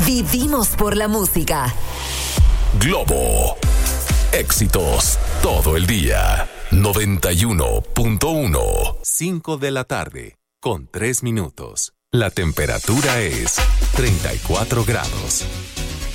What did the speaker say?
Vivimos por la música. Globo. Éxitos todo el día. 91.1. 5 de la tarde, con 3 minutos. La temperatura es 34 grados.